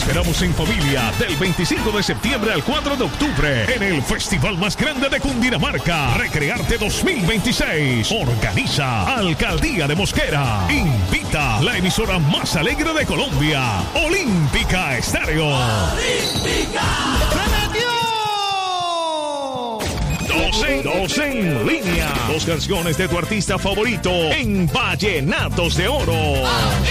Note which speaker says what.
Speaker 1: esperamos en familia del 25 de septiembre al 4 de octubre en el festival más grande de Cundinamarca, Recrearte 2026. Organiza Alcaldía de Mosquera. Invita la emisora más alegre de Colombia, Olímpica Estéreo. ¡Olímpica! Dos en línea. 2 canciones de tu artista favorito en Vallenatos de Oro.